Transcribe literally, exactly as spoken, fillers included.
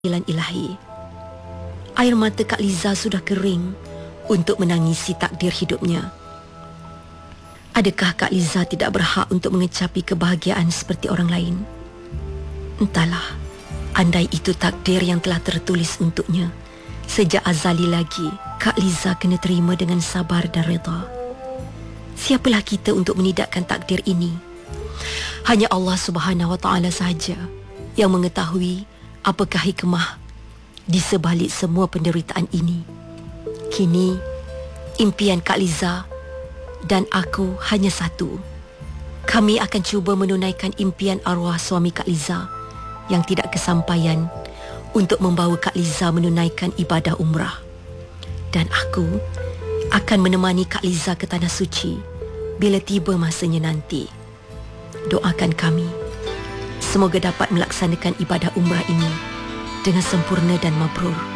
panggilan ilahi. Air mata Kak Liza sudah kering untuk menangisi takdir hidupnya. Adakah Kak Liza tidak berhak untuk mengecapi kebahagiaan seperti orang lain? Entahlah, andai itu takdir yang telah tertulis untuknya. Sejak azali lagi, Kak Liza kena terima dengan sabar dan reda. Siapalah kita untuk menidakkan takdir ini? Hanya Allah Subhanahu Wa Taala sahaja yang mengetahui apakah hikmah di sebalik semua penderitaan ini. Kini, impian Kak Liza dan aku hanya satu. Kami akan cuba menunaikan impian arwah suami Kak Liza yang tidak kesampaian untuk membawa Kak Liza menunaikan ibadah umrah. Dan aku akan menemani Kak Liza ke Tanah Suci bila tiba masanya nanti. Doakan kami, semoga dapat melaksanakan ibadah umrah ini dengan sempurna dan mabrur.